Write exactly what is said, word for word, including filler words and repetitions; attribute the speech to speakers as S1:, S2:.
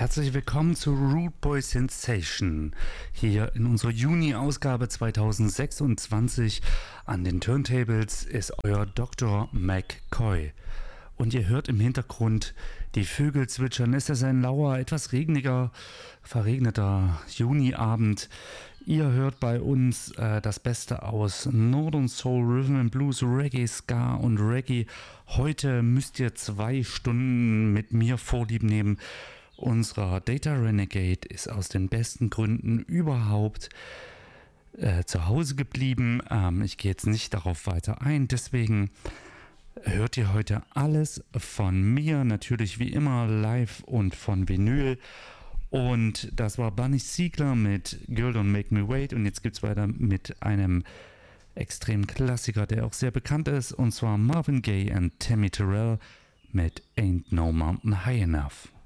S1: Herzlich willkommen zu Rude Boy Sensation. Hier in unserer Juni-Ausgabe zweitausendsechsundzwanzig an den Turntables ist euer Doktor McCoy. Und ihr hört im Hintergrund die Vögel zwitschern. Es ist ein lauer, etwas regniger, verregneter Juniabend. Ihr hört bei uns äh, das Beste aus Northern Soul, Rhythm and Blues, Reggae, Ska und Reggae. Heute müsst ihr zwei Stunden mit mir Vorlieb nehmen. Unser Data Renegade ist aus den besten Gründen überhaupt äh, zu Hause geblieben. Ähm, ich gehe jetzt nicht darauf weiter ein, deswegen hört ihr heute alles von mir, natürlich wie immer live und von Vinyl. Und das war Bunny Siegler mit Girl Don't Make Me Wait. Und jetzt gibt es weiter mit einem extremen Klassiker, der auch sehr bekannt ist. Und zwar Marvin Gaye und Tammy Terrell mit Ain't No Mountain High Enough.